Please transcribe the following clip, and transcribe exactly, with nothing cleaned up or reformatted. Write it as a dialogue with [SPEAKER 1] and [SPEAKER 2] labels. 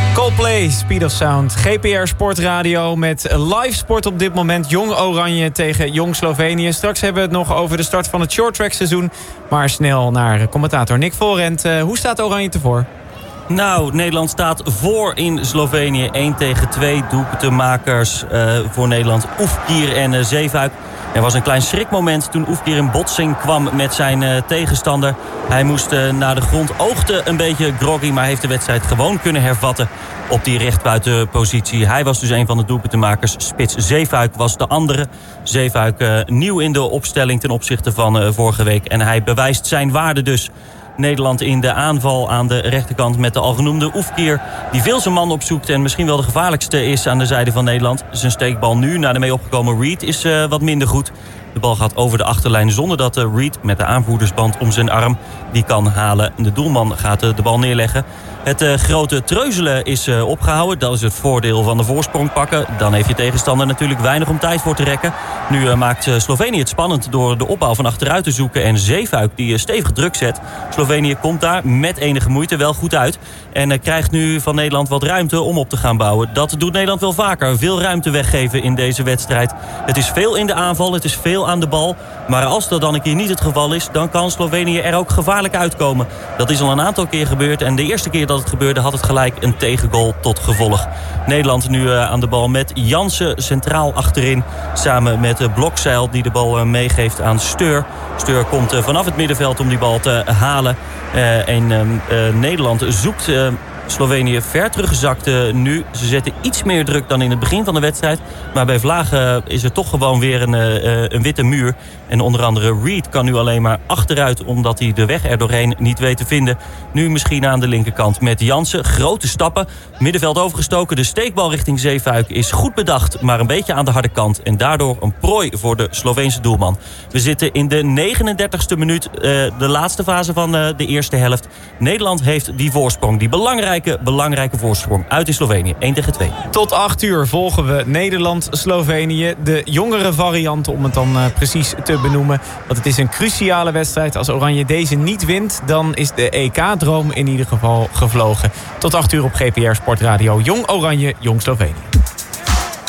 [SPEAKER 1] Coldplay, Speed of Sound, G P R Sportradio met live sport op dit moment. Jong Oranje tegen Jong Slovenië. Straks hebben we het nog over de start van het shorttrack seizoen. Maar snel naar commentator Nick Volrent. Uh, hoe staat Oranje ervoor?
[SPEAKER 2] Nou, Nederland staat voor in Slovenië. één tegen twee doelpuntenmakers uh, voor Nederland. Oefkir en uh, Zeefuik. Er was een klein schrikmoment toen Oefkir in botsing kwam met zijn uh, tegenstander. Hij moest uh, naar de grond, oogde een beetje groggy, maar heeft de wedstrijd gewoon kunnen hervatten op die rechtbuitenpositie. Hij was dus een van de doelpuntenmakers. Spits Zeefuik was de andere. Zeefuik uh, nieuw in de opstelling ten opzichte van uh, vorige week. En hij bewijst zijn waarde dus. Nederland in de aanval aan de rechterkant met de al genoemde Oefkir, die veel zijn man opzoekt en misschien wel de gevaarlijkste is aan de zijde van Nederland. Zijn steekbal nu naar de mee opgekomen Reed is uh, wat minder goed. De bal gaat over de achterlijn zonder dat uh, Reed met de aanvoerdersband om zijn arm die kan halen. De doelman gaat uh, de bal neerleggen. Het uh, grote treuzelen is uh, opgehouden. Dat is het voordeel van de voorsprong pakken. Dan heeft je tegenstander natuurlijk weinig om tijd voor te rekken. Nu uh, maakt uh, Slovenië het spannend door de opbouw van achteruit te zoeken. En Zeefuik die uh, stevig druk zet. Slovenië komt daar met enige moeite wel goed uit. En uh, krijgt nu van Nederland wat ruimte om op te gaan bouwen. Dat doet Nederland wel vaker. Veel ruimte weggeven in deze wedstrijd. Het is veel in de aanval. Het is veel aan de bal. Maar als dat dan een keer niet het geval is, dan kan Slovenië er ook gevaarlijk uitkomen. Dat is al een aantal keer gebeurd. En de eerste keer dat het gebeurde had het gelijk een tegengoal tot gevolg. Nederland nu uh, aan de bal met Jansen centraal achterin. Samen met uh, Blokzeil die de bal uh, meegeeft aan Steur. Steur komt uh, vanaf het middenveld om die bal te halen. Uh, en uh, uh, Nederland zoekt Uh, Slovenië ver teruggezakt uh, nu. Ze zetten iets meer druk dan in het begin van de wedstrijd. Maar bij Vlagen uh, is er toch gewoon weer een, uh, een witte muur. En onder andere Reed kan nu alleen maar achteruit, omdat hij de weg er doorheen niet weet te vinden. Nu misschien aan de linkerkant met Jansen. Grote stappen. Middenveld overgestoken. De steekbal richting Zeefuik is goed bedacht, maar een beetje aan de harde kant. En daardoor een prooi voor de Sloveense doelman. We zitten in de negenendertigste minuut. Uh, de laatste fase van uh, de eerste helft. Nederland heeft die voorsprong. Die belangrijke belangrijke voorsprong uit in Slovenië. één tegen twee.
[SPEAKER 1] Tot acht uur volgen we Nederland-Slovenië. De jongere variant om het dan uh, precies te benoemen. Want het is een cruciale wedstrijd. Als Oranje deze niet wint, dan is de E K-droom in ieder geval gevlogen. Tot acht uur op G P R Sportradio. Jong Oranje, Jong Slovenië.